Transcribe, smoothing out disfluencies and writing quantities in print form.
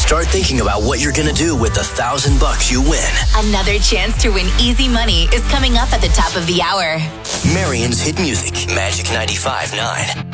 Start thinking about what you're gonna do with the $1,000 you win. Another chance to win easy money is coming up at the top of the hour. Marion's hit music, Magic 95.9.